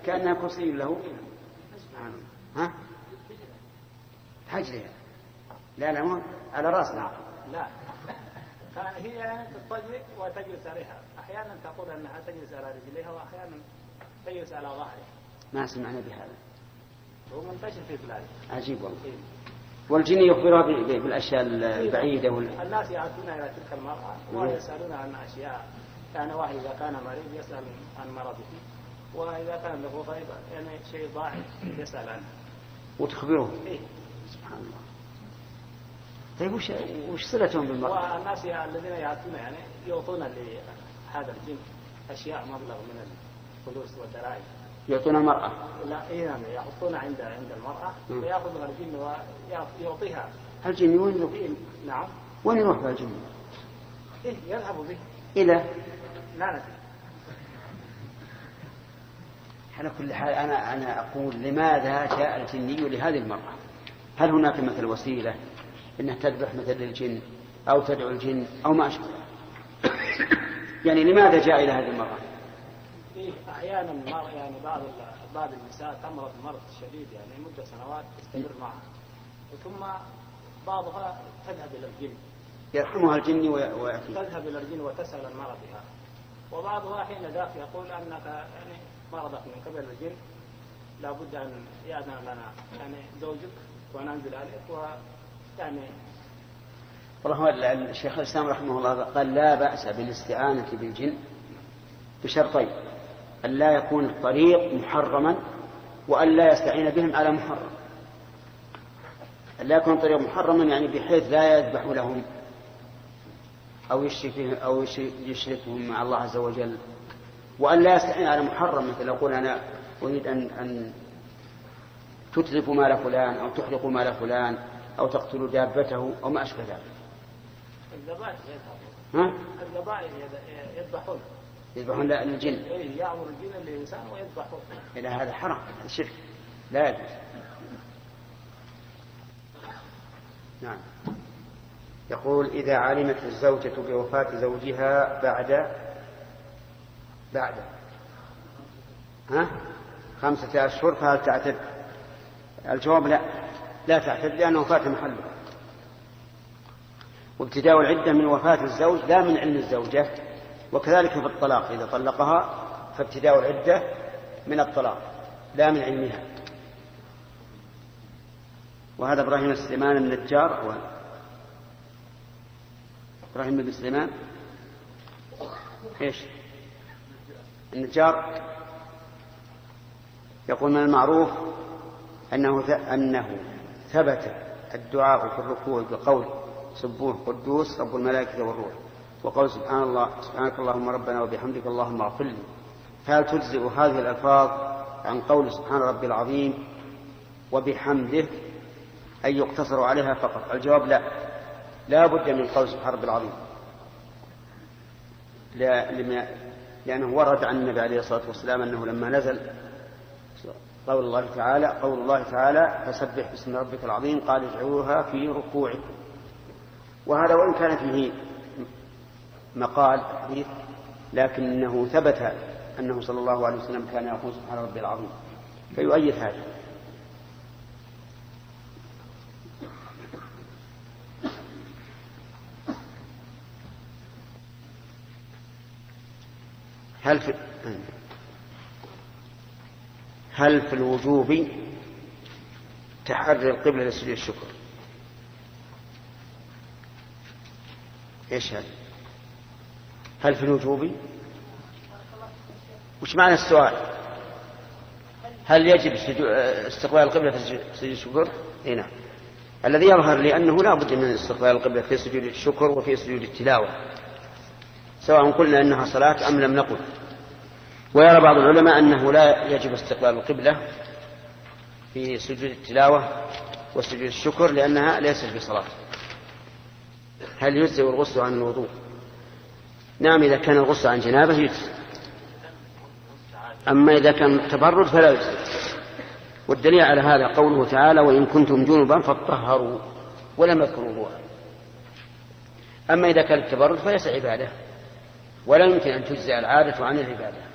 كأنها كرسي له. ها حجرها لا مو على رأسنا. لا هي تضطجع وتجلس عليها، أحيانا تقول أنها تجلس على رجليها وأحيانا تجلس على ظهرها. ما سمعنا بهذا. هو منتشر في بلاد. عجيب والله. والجن يخبرها بالأشياء البعيدة الناس يأتون إلى تلك المرأة ويسألون عن أشياء، يعني واحد إذا كان مريض يسأل عن مرضه، وإذا كان له طيب يعني شيء ضاعف يسأل عنه وتخبره. إيه؟ سبحان الله. طيب وش صلتهم بالمرأة؟ والناس الذين يأتون يعني يعطون لهذا الجن أشياء مبلغ من الفلوس والدراهم. يعطون المرأة؟ لا نعم، يحطون عند المرأة ويأخذها الجن ويعطيها. الجن وين يروح؟ نعم. وين يروح الجن؟ يذهب به. إلى؟ لا ندري. على كل حال أنا أقول لماذا جاء الجني لهذه المرأة؟ هل هناك مثل وسيلة إنها تذبح مثل الجن أو تدعو الجن أو ما أشبه؟ يعني لماذا جاء إلى هذه المرأة؟ أحيانا يعني بعض النساء تمرض مرض شديد يعني مدة سنوات تستمر معها، ثم بعضها تذهب إلى الجن يرحمها الجن ويأتي. تذهب إلى الجن وتسأل عن مرضها، وبعضها حين ذاك يقول أنك يعني مرضك من قبل الجن لا بد أن يأذن لنا يعني زوجك وننزل عليك ويعني. والله الشيخ الإسلام رحمه الله قال لا بأس بالاستعانة بالجن بشرطين: أن لا يكون الطريق محرما وأن لا يستعين بهم على محرم. أن لا يكون الطريق محرما يعني بحيث لا يذبح لهم أو يشركهم مع الله عز وجل، وأن لا يستعين على محرم مثل يقول أنا أريد أن تتلفوا مال فلان أو تحرقوا مال فلان أو تقتلوا دابته أو ما أشبه ذلك. الذبائح يذبحون للجن. يأمر الجن للإنسان ويذبحون. إلى هذا حرام، هذا شرك لا يجوز. نعم. يقول إذا علمت الزوجة بوفاة زوجها بعد 5 أشهر فهل تعتد؟ الجواب لا تعتد، لأنه فات محله. وابتداء العدة من وفاة الزوج لا من علم الزوجة، وكذلك في الطلاق إذا طلقها فابتداء العدة من الطلاق لا من علمها. وهذا إبراهيم بن سليمان النجار إبراهيم بن سليمان إيش النجار يقول من المعروف أنه ثبت الدعاء في الركوع بقول سبوح قدوس رب الملائكة والروح، وقول سبحانك اللهم ربنا وبحمدك اللهم اغفر لي. فهل تجزئ هذه الألفاظ عن قول سبحان ربي العظيم وبحمده أن يقتصر عليها فقط؟ الجواب لا بد من قول سبحان ربي العظيم، لأنه ورد عن النبي عليه الصلاة والسلام أنه لما نزل قول الله تعالى فسبح باسم ربك العظيم قال اجعلوها في ركوعكم. وهذا وإن كان فيه مقال حديث لكنه ثبت أنه صلى الله عليه وسلم كان يقول سبحان ربي العظيم، فيؤيد هذا. هل في الوجوب تحري القبلة لسجود الشكر؟ ايش هل في الوجوب؟ وش معنى السؤال؟ هل يجب استقبال القبلة في سجود الشكر؟ نعم. الذي يظهر لي أنه لا بد من استقبال القبلة في سجود الشكر وفي سجود التلاوة، سواء قلنا أنها صلاة أم لم نقل. ويرى بعض العلماء أنه لا يجب استقبال القبلة في سجود التلاوة وسجود الشكر لأنها ليست بصلاة. هل يجزئ الغسل عن الوضوء؟ نعم، إذا كان الغسل عن جنابه يجزئ، أما إذا كان تبرد فلا يجزئ. والدليل على هذا قوله تعالى وإن كنتم جنبا فاطهروا ولم يذكروا الوضوء. أما إذا كان التبرد فليس عبادة، ولا يمكن أن تجزئ العادة عن العبادة.